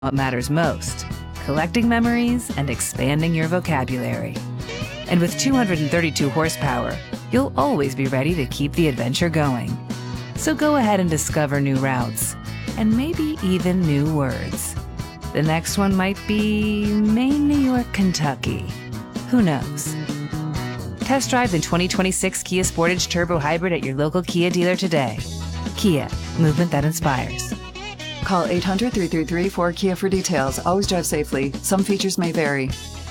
what matters most, collecting memories and expanding your vocabulary. And with 232 horsepower, you'll always be ready to keep the adventure going. So go ahead and discover new routes, and maybe even new words. The next one might be Maine, New York, Kentucky. Who knows? Test drive the 2026 Kia Sportage Turbo Hybrid at your local Kia dealer today. Kia, movement that inspires. Call 800-333-4KIA for details. Always drive safely. Some features may vary.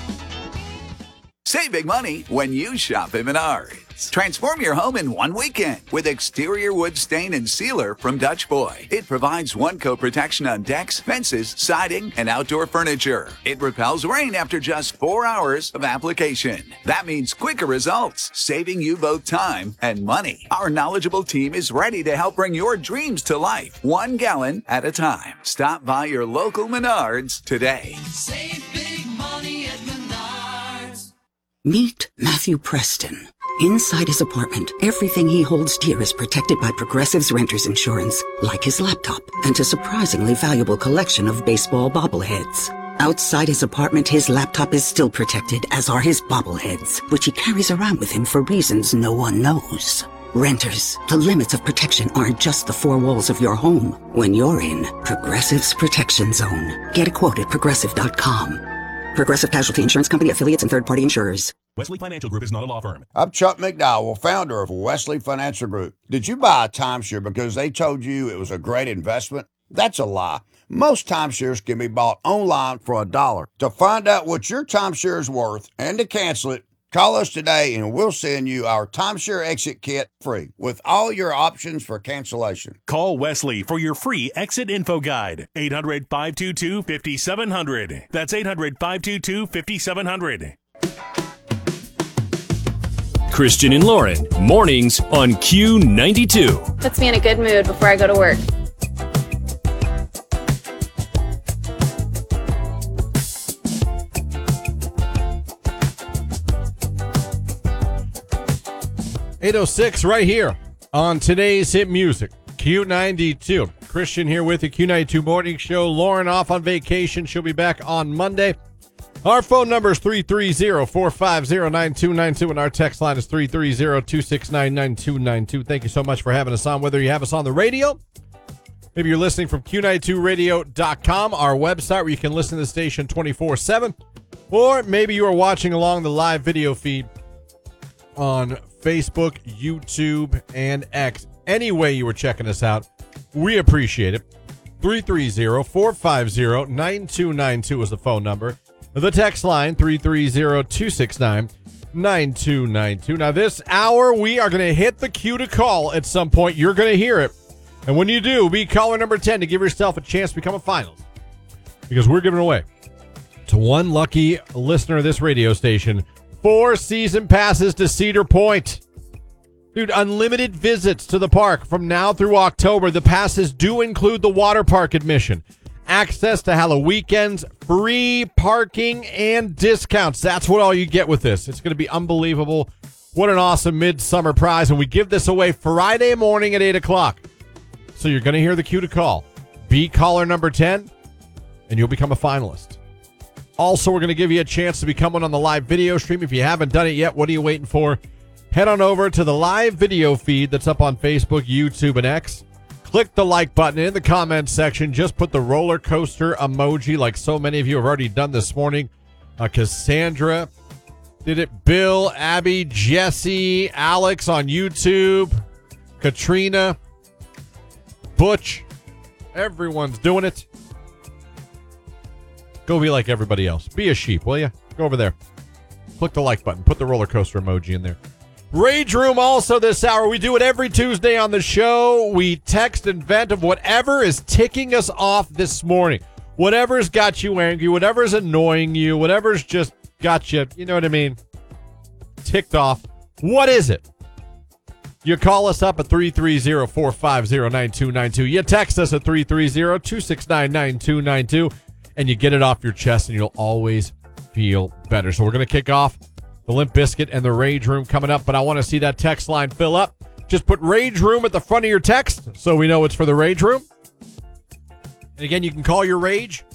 Save big money when you shop at Menards. Transform your home in one weekend with exterior wood stain and sealer from Dutch Boy. It provides one-coat protection on decks, fences, siding, and outdoor furniture. It repels rain after just 4 hours of application. That means quicker results, saving you both time and money. Our knowledgeable team is ready to help bring your dreams to life, 1 gallon at a time. Stop by your local Menards today. Save big money at Menards. Meet Matthew Preston. Inside his apartment, everything he holds dear is protected by Progressive's Renter's Insurance, like his laptop and a surprisingly valuable collection of baseball bobbleheads. Outside his apartment, his laptop is still protected, as are his bobbleheads, which he carries around with him for reasons no one knows. Renters, the limits of protection aren't just the 4 walls of your home. When you're in Progressive's Protection Zone, get a quote at Progressive.com. Progressive Casualty Insurance Company, affiliates, and third-party insurers. Wesley Financial Group is not a law firm. I'm Chuck McDowell, founder of Wesley Financial Group. Did you buy a timeshare because they told you it was a great investment? That's a lie. Most timeshares can be bought online for $1. To find out what your timeshare is worth and to cancel it, call us today and we'll send you our timeshare exit kit free with all your options for cancellation. Call Wesley for your free exit info guide. 800-522-5700. That's 800-522-5700. Christian and Lauren, mornings on Q92. Puts me in a good mood before I go to work. .806 right here on today's hit music, Q92. Christian here with the Q92 Morning Show. Lauren off on vacation. She'll be back on Monday. Our phone number is 330-450-9292, and our text line is 330-269-9292. Thank you so much for having us on, whether you have us on the radio, maybe you're listening from Q92radio.com, our website where you can listen to the station 24/7, or maybe you are watching along the live video feed on Facebook, YouTube, and X. Any way you were checking us out, we appreciate it. 330-450-9292 is the phone number. The text line, 330-269-9292. Now, this hour, we are going to hit the cue to call at some point. You're going to hear it. And when you do, be caller number 10 to give yourself a chance to become a finalist. Because we're giving away to one lucky listener of this radio station 4 season passes to Cedar Point. Dude, unlimited visits to the park from now through October. The passes do include the water park admission, access to Halloween weekends, free parking, and discounts. That's what all you get with this. It's going to be unbelievable. What an awesome midsummer prize. And we give this away Friday morning at 8 o'clock. So you're going to hear the cue to call. Be caller number 10, and you'll become a finalist. Also, we're going to give you a chance to become one on the live video stream. If you haven't done it yet, what are you waiting for? Head on over to the live video feed that's up on Facebook, YouTube, and X. Click the like button in the comments section. Just put the roller coaster emoji like so many of you have already done this morning. Cassandra did it. Bill, Abby, Jesse, Alex on YouTube, Katrina, Butch. Everyone's doing it. Go be like everybody else. Be a sheep, will you? Go over there. Click the like button. Put the roller coaster emoji in there. Rage Room also this hour. We do it every Tuesday on the show. We text and vent of whatever is ticking us off this morning. Whatever's got you angry, whatever's annoying you, whatever's just got you, you know what I mean, ticked off. What is it? You call us up at 330-450-9292. You text us at 330-269-9292, and you get it off your chest, and you'll always feel better. So we're going to kick off the Limp Bizkit and the Rage Room coming up, but I want to see that text line fill up. Just put Rage Room at the front of your text so we know it's for the Rage Room. And again, you can call your rage